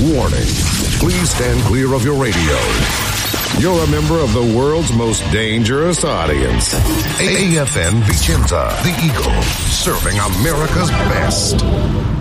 Warning. Please stand clear of your radio. You're a member of the world's most dangerous audience. AFN Vicenza, the Eagle, serving America's best.